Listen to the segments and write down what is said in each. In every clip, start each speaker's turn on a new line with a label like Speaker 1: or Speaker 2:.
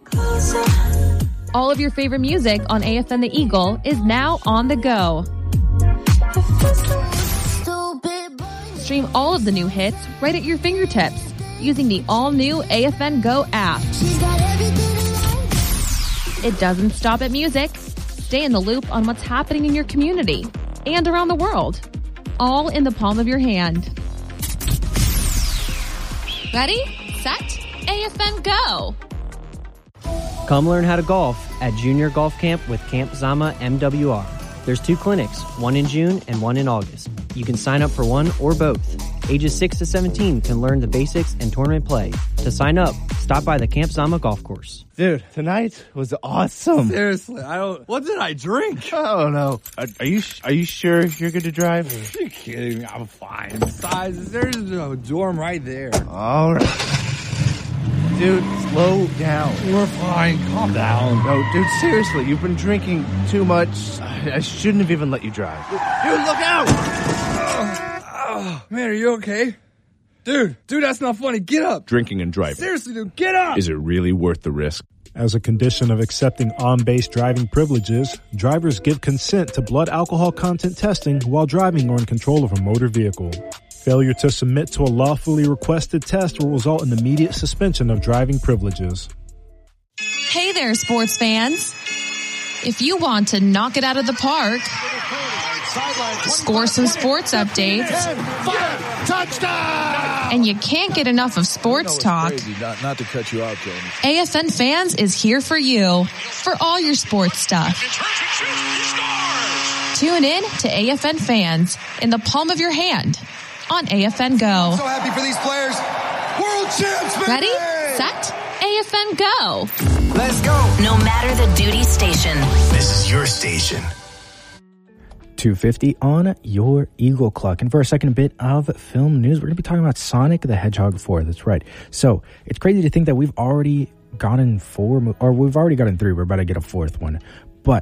Speaker 1: All of your favorite music on AFN The Eagle is now on the go. Stream all of the new hits right at your fingertips using the all-new AFN Go app. It doesn't stop at music. Stay in the loop on what's happening in your community and around the world, all in the palm of your hand. Ready, set, AFN Go!
Speaker 2: Come learn how to golf at Junior Golf Camp with Camp Zama MWR. There's 2 clinics, one in June and one in August. You can sign up for one or both. Ages 6 to 17 can learn the basics and tournament play. To sign up, stop by the Camp Zama golf course.
Speaker 3: Dude, tonight was awesome.
Speaker 4: Seriously, what did I drink?
Speaker 3: I don't know. Are you sure you're good to drive?
Speaker 4: Are you kidding me? I'm fine. Besides, there's a dorm right there.
Speaker 3: All right. Dude, slow down.
Speaker 4: We're fine. Calm down.
Speaker 3: No, dude, seriously, you've been drinking too much. I shouldn't have even let you drive. Dude, look out!
Speaker 4: Man, are you okay? Dude, that's not funny. Get up.
Speaker 5: Drinking and driving.
Speaker 4: Seriously, dude, get up!
Speaker 5: Is it really worth the risk?
Speaker 6: As a condition of accepting on-base driving privileges, drivers give consent to blood alcohol content testing while driving or in control of a motor vehicle. Failure to submit to a lawfully requested test will result in immediate suspension of driving privileges.
Speaker 1: Hey there, sports fans. If you want to knock it out of the park, score some sports updates, and you can't get enough of sports talk,
Speaker 4: Not to cut you off, Jamie.
Speaker 1: AFN Fans is here for you for all your sports stuff. Tune in to AFN Fans in the palm of your hand on AFN Go.
Speaker 7: So happy for these players. World champs, baby!
Speaker 1: Ready, set, AFN Go.
Speaker 7: Let's go.
Speaker 8: No matter the duty station.
Speaker 7: This is your station.
Speaker 9: 2:50 on your Eagle Clock. And for our second bit of film news, we're going to be talking about Sonic the Hedgehog 4. That's right. So it's crazy to think that we've already gotten 3. We're about to get a 4th one. But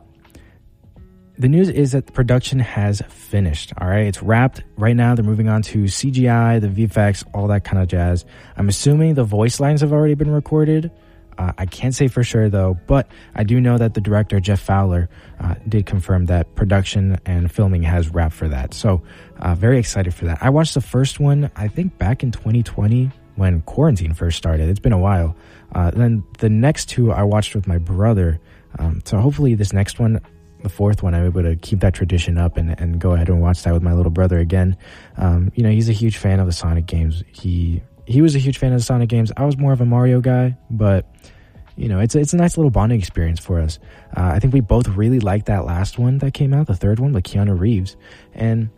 Speaker 9: the news is that the production has finished. All right. It's wrapped right now. They're moving on to CGI, the VFX, all that kind of jazz. I'm assuming the voice lines have already been recorded. I can't say for sure, though, but I do know that the director, Jeff Fowler, did confirm that production and filming has wrapped for that. So very excited for that. I watched the first one, I think, back in 2020 when quarantine first started. It's been a while. Then the next 2 I watched with my brother. So hopefully this next one, the 4th one, I'm able to keep that tradition up and go ahead and watch that with my little brother again. He's a huge fan of the Sonic games. He was a huge fan of the Sonic games. I was more of a Mario guy, but it's a nice little bonding experience for us. I think we both really liked that last one that came out, the 3rd one with Keanu Reeves. And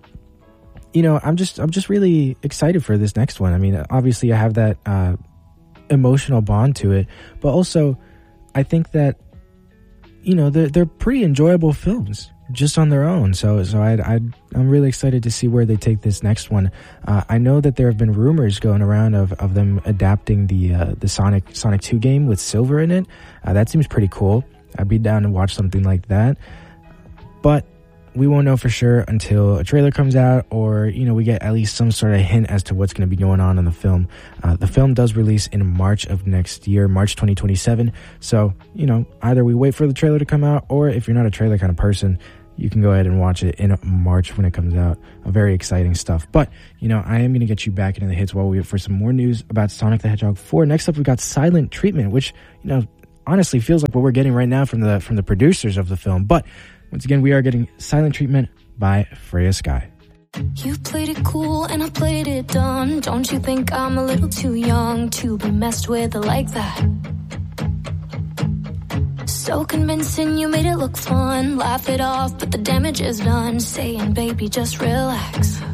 Speaker 9: I'm just really excited for this next one. I mean, obviously I have that emotional bond to it, but also I think that they're pretty enjoyable films just on their own. So I'm really excited to see where they take this next one. I know that there have been rumors going around of them adapting the Sonic 2 game with Silver in it. That seems pretty cool. I'd be down to watch something like that. But we won't know for sure until a trailer comes out or, we get at least some sort of hint as to what's going to be going on in the film. The film does release in March of next year, March 2027. So, either we wait for the trailer to come out, or if you're not a trailer kind of person, you can go ahead and watch it in March when it comes out. Very exciting stuff. But, I am going to get you back into the hits while we wait for some more news about Sonic the Hedgehog 4. Next up, we've got Silent Treatment, which, honestly feels like what we're getting right now from the producers of the film. But once again, we are getting Silent Treatment by Freya Sky.
Speaker 10: You played it cool and I played it dumb. Don't you think I'm a little too young to be messed with like that? So convincing, you made it look fun. Laugh it off, but the damage is done. Saying, baby, just relax.